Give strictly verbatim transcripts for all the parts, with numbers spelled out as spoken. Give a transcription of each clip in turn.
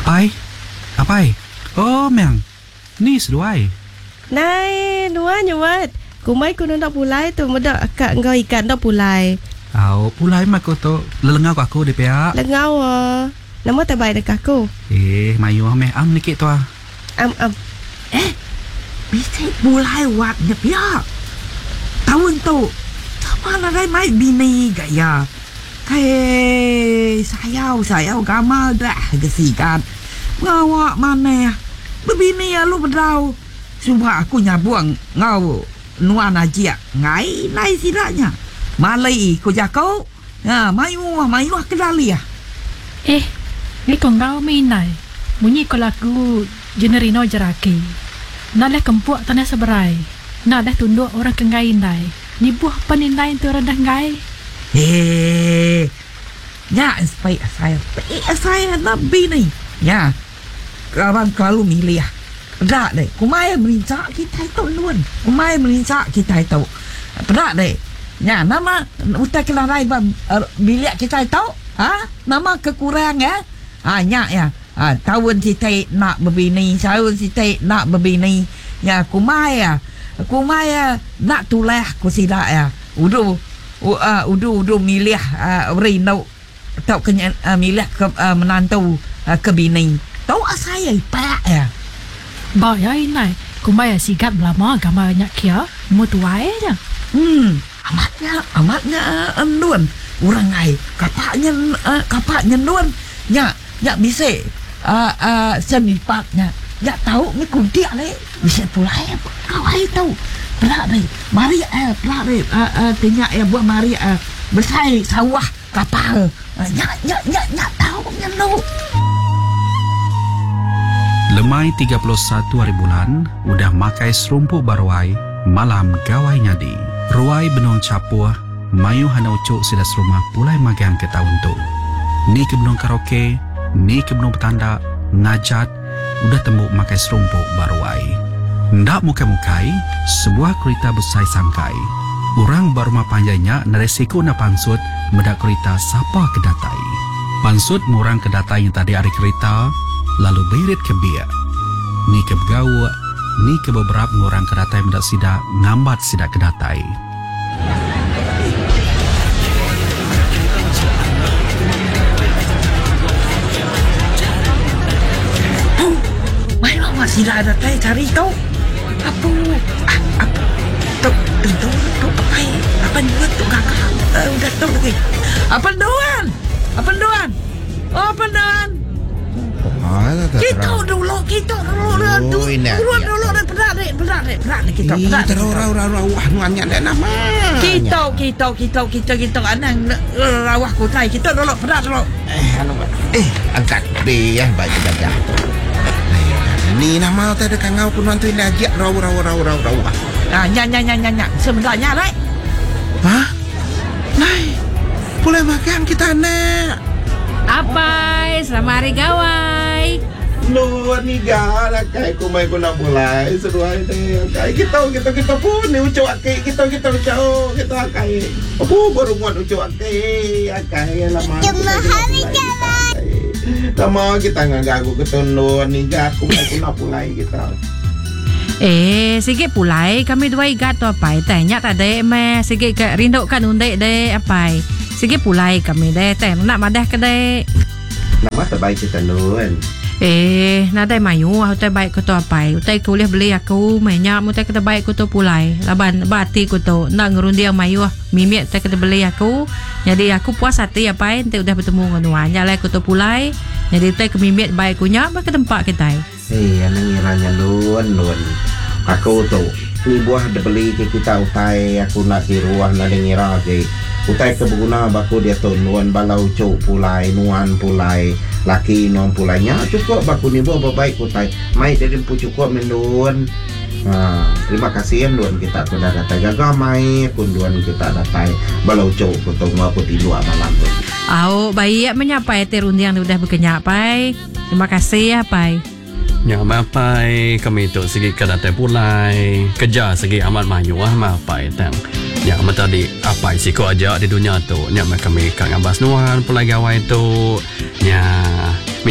Apai? Apai? Oh, Meng. Ni seduai. Nai, nuan nyuat. Kumai kuno nak pulai tu muda akak ngau ikan nak pulai. Au, pulai mak ko to lelengau ko aku de pea. Lengau ah. Nama terbaik dekat aku. Eh, mayu meh am nikit tu ah. Am am. Eh, bisa pulai watnya pia. Tahun tu. Sama lah mai bini gaya. Hei, sayau sayau gamal dah kesikan. Ngawak mana ya? Berbini ya lu berdau. Sumpah aku nyabuang ngau nuan aja. Ngai nai sidaknya. Malai ko jakau. Ha, mayu mayu kedali ya. Eh, ni kau ngau minai. Bunyi ko lagu generino jaraki. Nak leh kempuak tanah seberai. Nak leh tunduk orang kengai nai. Ni buah paninai tu rendah ngai. Eh. Ya, supaya saya saya nak bini. Ya. Kawan kalau milih ya. Berat deh. Kumai merincak kita itu nuan. Kumai merincak kita itu. Berat deh. Ya, nama utai kelarai bilik kita itu. Ha? Nama kekurang ya. Ha, ya ya. Ha, tahun kita nak berbini, tahun kita nak berbini. Ya, kumai ya. Kumai ya nak tulah ku sidak ya. Udu uh, udu udu milih uh, rino tau kenya uh, milih ke uh, menantu uh, ke bini. Tau saya pak ya. Ba ya inai. Kumai sigat lama gambar nyak kia. Mu tuai aja. Hmm, amatnya amatnya uh, nuan. Orang ai kapaknya uh, kapaknya nuan. Nya nya bisa uh, uh, semipatnya. Ya tahu ni kuntiak le. Bisa pulai kau ai tahu. Pelak ni. Mari eh pelak ni. Uh, uh, tinyak ya buah mari uh, bersai sawah kapal. Uh, nya nya nya nya tahu nya lu. Lemai tiga puluh satu hari bulan udah makai serumpuk baruai malam gawai nyadi. Ruai benong capua mayu hana ucuk sida serumah pulai magang ke tahun tu. Ni ke benong karaoke, ni ke benong petanda, ngajat udah tembuk makai serumpuk baruai. Ndak mukai-mukai sebuah kereta besai sangkai. Orang barumah panjainya naresiko na pansut medak kereta siapa kedatai. Pansut murang kedatai yang tadi hari kereta lalu berit ke biak. Ni ke begawa, ni ke beberapa orang kedatai mendak sidak ngambat sidak kedatai. Oh, main lama sidak kedatai cari kau. Apa? Ah, apa? Tahu, tahu, tahu apa? Apa buat tu kakak? Uh, udah tahu lagi. Apa doan? Apa doan? Oh, apa doan? Kita dulu, kita dulu, dulu, dulu, dulu, berat deh, berat deh, berat deh kita, berat. Kita rawah, rawah, rawah, nuannya ada nama. Kita, kita, kita, kita, kita, anang rawah kutai, kita dulu, berat dulu. Eh, anu, eh, angkat deh ya, baik saja. Ni nama tadi kangau pun nanti lagi rawah, rawah, rawah, rawah, rawah. Ah, nya, nya, nya, nya, nya, sebenarnya, right? Hah? Nai, boleh makan kita nak. Apai, selamat hari gawai. Nuan ni gara kai ko mai ko na mulai seduai deh. Kai kita kita kita pun ni ucap kai kita kita ucap kita kai. Apu baru muat ucap kai kai lama. Selamat hari gawai. Lama kita ngagagu ketunuan ni ga ko mai ko na mulai kita. Eh, sikit pulai kami dua igat tu apai. Tanya tak ada meh. Sikit ke rindu kan undai deh apai. Sikit pulai kami deh. Tanya nak madah ke deh. Nama terbaik kita nuan. Eh, nak deh mayu. Aku terbaik ku tu apai. Utai kuliah beli aku. Banyak mu tak terbaik ku tu pulai. Laban bati ku tu. Nak ngerundi yang mayu. Mimik tak kena beli aku. Jadi aku puas hati apai. Nanti udah bertemu dengan nuan. Nyalai ku tu pulai. Jadi utai kemimik baik ku nyak. Ke tempat kita. Eh, anak ngiranya nuan nuan. Aku tu ni buah ada beli ke kita utai aku nak di ruah nak dengira ke utai kebeguna baku dia tu nuan balau cuk pulai nuan pulai laki nuan pulainya cukup baku ni buah baik utai mai dari pu cukup menuan. Ha, terima kasih ya nuan kita sudah datang jaga mai pun nuan kita datang balau cuk ketemu aku di luar malam tu. Au baik menyapa terundiang sudah berkenyak pai. Terima kasih ya pai. Ya mapai kami tu segi kedatai pulai kerja segi amat mayu ah mapai tang. Ya amat tadi apa siko aja di dunia tu. Ya kami kang ambas nuan pulai gawai tu. Ya minta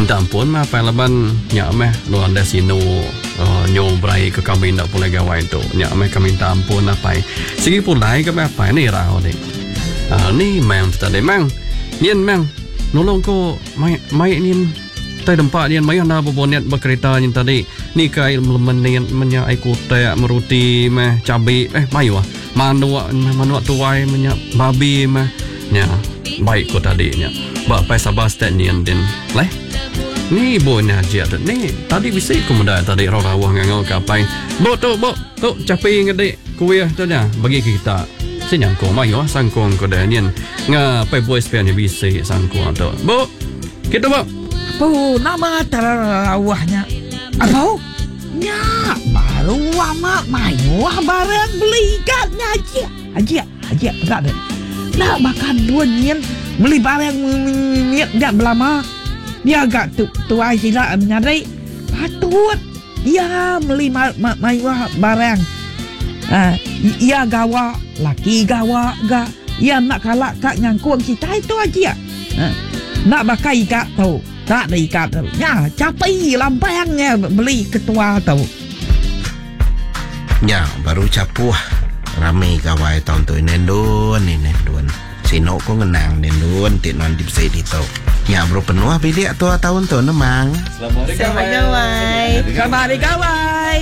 minta ampun mah apa laban nya meh lo anda sino uh, nyo brai ke kami ndak pulai gawai tu nya meh kami minta ampun apa segi pulai ke apa ni rau ni ah ni memang tadi memang nien memang nolong ko mai mai nien tai tempat nien mai anda boboniat berkereta nien tadi ni kai lemen nien menya ai kutai meruti meh cabe eh mai wah manua manua tuai menya babi meh nya baik ko tadi nya ba pai sabar stat nien din leh ni bonya je ni tadi bisa kemudian tadi rawah ngangau kapai bo tu bo tu capi ngade kuya tu nya bagi kita senyang ko mai yo sangkong ko danian nga pai boy spian bisa sangkong tu bo kita bo Oh, nama tarawahnya apa? Nya baru amak mayuah barang beli katnya aja aja aja tak ada nak makan dua nyen beli barang miet dak belama dia agak tu tuai sila menyadai patut dia beli ma, ma, mayuah barang ah ia gawa laki gawa ga ia nak kalak kak nyangkung kita itu aja ah, nak pakai ikat tu tak ada ikat tu ya capai lampangnya beli ketua tu ya baru capuh ramai gawai tahun tu nendon ni nendon sino ko ngenang nendon tinon di bisa dito ya bro penuh bilik tu tahun tu nemang Selamat gawai. kabar gawai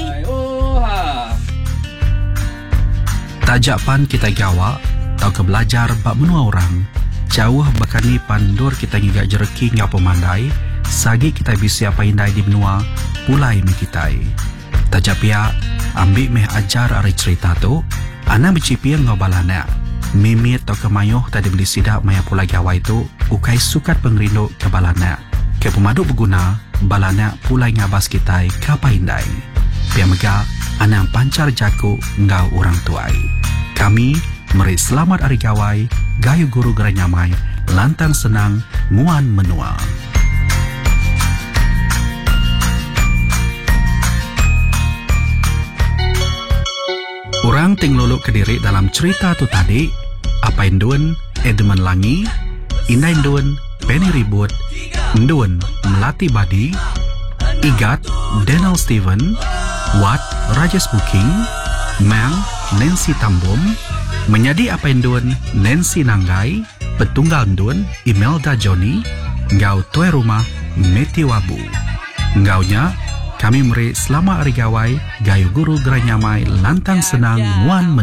Tajapan kita gawa tau ke belajar bak menua orang jauh bakani pandur kita ngigak jereki ngau pemandai sagi kita bisa apa indai di benua pulai mi kitai tajapia ambil meh ajar ari cerita tu ana bicipia ngau balana mimit tau ke mayuh tadi beli sidak maya pulai gawai tu ukai sukat pengrindu ke balana ke pemadu berguna balana pulai ngabas kitai kapa indai pia mega ana pancar jaku ngau orang tuai kami meri selamat hari gawai gayu guru geranyamai lantang senang muan menua. Orang tingluluk kediri dalam cerita tu tadi apa indun Edmund Langi Indah indun Penny Ribut Indun Melati Badi Igat Daniel Steven Wat Rajesh Booking Mel Nancy Tambom Menyadi apa indun Nancy Nanggai Petunggal indun Imelda Johnny Ngau tuai rumah Meti Wabu Ngaunya kami meri selama hari gawai gayu guru geranyamai lantang senang muan